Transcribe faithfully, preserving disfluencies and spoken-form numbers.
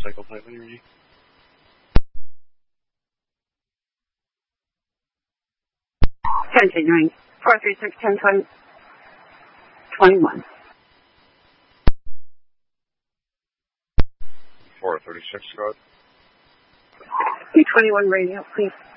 cycle time energy. Continuing. four three six, ten twenty, twenty-one. four thirty-six, go ahead. B twenty-one radio, please.